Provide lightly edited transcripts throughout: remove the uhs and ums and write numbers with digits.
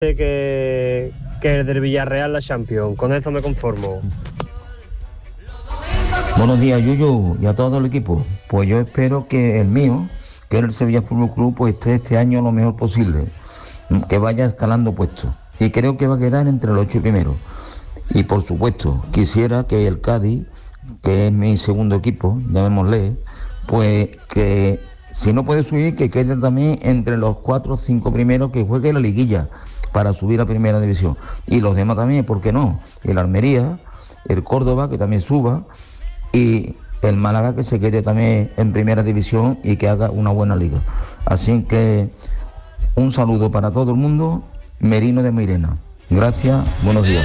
que el del Villarreal la Champions. Con eso me conformo. Buenos días, Yuyu, y a todo el equipo. Pues yo espero que el mío, que es el Sevilla Fútbol Club, pues esté este año lo mejor posible, que vaya escalando puestos. Y creo que va a quedar entre los 8 primeros. Y por supuesto, quisiera que el Cádiz, que es mi segundo equipo, llamémosle, pues que si no puede subir, que quede también entre los 4 o 5 primeros, que juegue la liguilla para subir a primera división. Y los demás también, ¿por qué no? El Almería, el Córdoba, que también suba, y el Málaga, que se quede también en primera división y que haga una buena liga. Así que un saludo para todo el mundo, Merino de Mirena. Gracias, buenos días.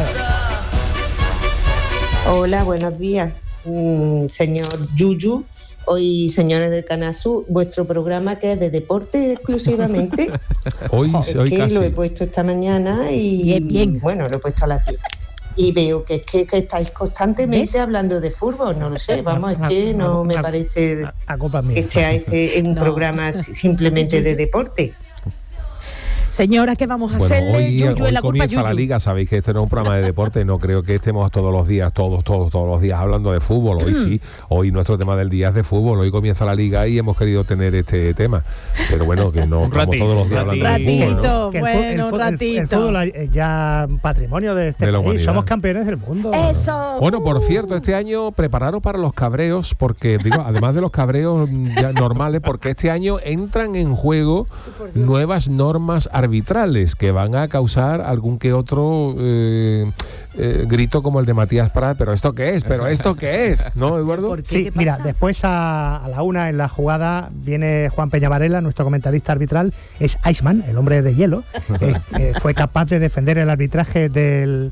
Hola, buenos días, señor Yuyu. Hoy, señores del Canal Sur, vuestro programa que es de deporte exclusivamente. hoy que casi. Lo he puesto esta mañana y bien. Bueno, lo he puesto a las 10. Y veo que estáis constantemente ¿ves? hablando de fútbol, no lo sé, vamos, es que no me parece que sea un programa simplemente de deporte. Señora, ¿qué vamos a hacerle? Hoy Yuyu, en la culpa comienza la Yuyu. liga, sabéis que este no es un programa de deporte, no creo que estemos todos los días hablando de fútbol. Hoy sí, hoy nuestro tema del día es de fútbol, hoy comienza la liga y hemos querido tener este tema. Pero bueno, que no estamos todos los días hablando de fútbol, ¿no? ratito. El fútbol es ya patrimonio de este la país, humanidad. somos campeones del mundo. Eso. Bueno, por cierto, este año prepararos para los cabreos, porque digo, además de los cabreos ya normales, porque este año entran en juego nuevas normas arbitrales que van a causar algún que otro grito como el de Matías Prat. ¿Pero esto qué es? ¿Pero esto qué es? ¿No, Eduardo? Sí, mira, después a la 1 en la jugada viene Juan Peña Varela, nuestro comentarista arbitral, es Iceman, el hombre de hielo, fue capaz de defender el arbitraje de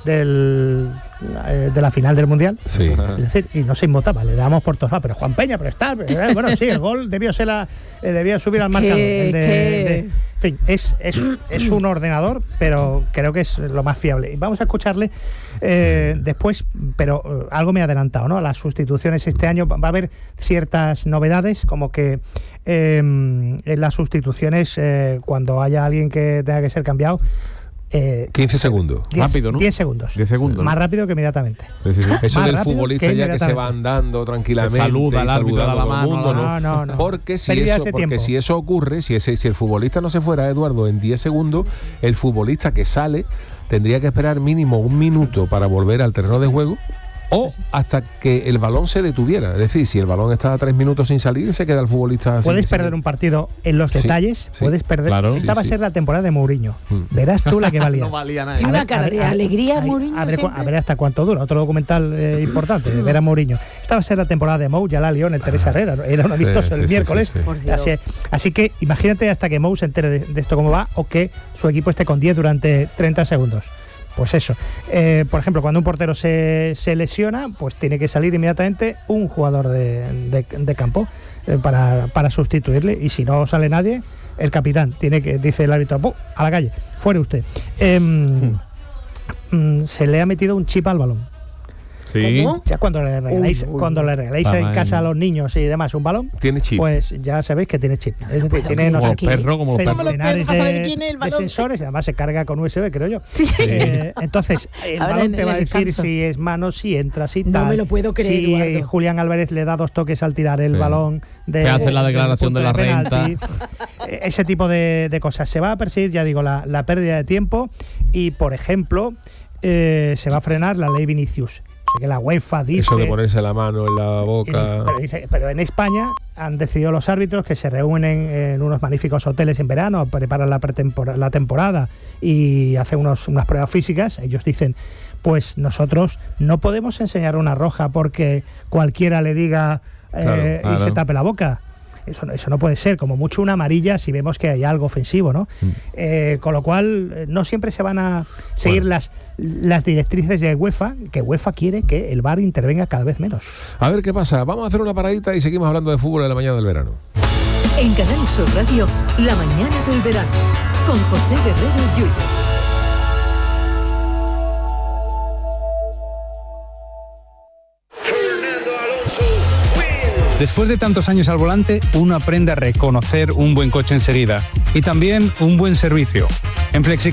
la final del Mundial. Sí. Es decir, y no se inmutaba, le damos por todos lados, pero Juan Peña, bueno, sí, el gol debió subir al marcador. En fin, es un ordenador, pero creo que es lo más fiable. Y vamos a escucharle después, pero algo me ha adelantado, ¿no? Las sustituciones este año va a haber ciertas novedades, como que en las sustituciones, cuando haya alguien que tenga que ser cambiado, 15 segundos. 10, Rápido, ¿no? 10 segundos. 10 segundos. Más rápido que inmediatamente. Sí. Eso Más del rápido futbolista que ya que se va inmediatamente. andando tranquilamente, Que saluda al árbitro, saludando da la a todo el mano, mundo, no. Porque Pérdidas de tiempo. si eso ocurre, si el futbolista no se fuera, Eduardo, en 10 segundos, el futbolista que sale tendría que esperar mínimo 1 minuto para volver al terreno de juego, o hasta que el balón se detuviera. Es decir, si el balón está a 3 minutos sin salir, se queda el futbolista. Puedes perder un partido en los detalles, puedes perder. Claro. Esta va a ser la temporada de Mourinho. Verás tú la que valía. No valía nada. Tiene una cara de alegría, Mourinho. A ver hasta cuánto dura. Otro documental importante de ver a Mourinho. Esta va a ser la temporada de Mou, ya la lió en el Teresa Herrera. Era un amistoso el miércoles. Sí. Así que imagínate hasta que Mou se entere de esto cómo va, o que su equipo esté con 10 durante 30 segundos. Pues eso. Por ejemplo, cuando un portero se lesiona, pues tiene que salir inmediatamente un jugador de campo para sustituirle. Y si no sale nadie, el capitán dice el árbitro, a la calle, fuere usted. Se le ha metido un chip al balón. Sí. ¿Cómo? Ya cuando le regaláis en casa a los niños y demás un balón, tiene chip. Pues ya sabéis que tiene chip. Es decir, tiene como los perros, como los perros. centenares Para saber quién es el de balón. sensores, y además se carga con USB, creo yo. Sí. Entonces, el Ahora balón te en va a el decir descanso. si es mano, si entra, si tal. No me lo puedo creer, Si Eduardo. Julián Álvarez le da 2 toques al tirar el balón Que hace la declaración del punto de la penalti. Ese tipo de cosas. Se va a perseguir, ya digo, la pérdida de tiempo y, por ejemplo, se va a frenar la ley Vinicius. O sea, que la UEFA dice... Eso de ponerse la mano en la boca. Pero en España han decidido los árbitros que se reúnen en unos magníficos hoteles en verano, preparan la temporada y hacen unas pruebas físicas. Ellos dicen, pues nosotros no podemos enseñar una roja porque cualquiera le diga y se tape la boca. Eso no puede ser, como mucho una amarilla si vemos que hay algo ofensivo, ¿no? Con lo cual, no siempre se van a seguir las directrices de UEFA, que UEFA quiere que el VAR intervenga cada vez menos. A ver qué pasa. Vamos a hacer una paradita y seguimos hablando de fútbol en la mañana del verano. En Canal Sur Radio, la mañana del verano, con José Guerrero Yuyu. Después de tantos años al volante, uno aprende a reconocer un buen coche enseguida y también un buen servicio. En Flexicar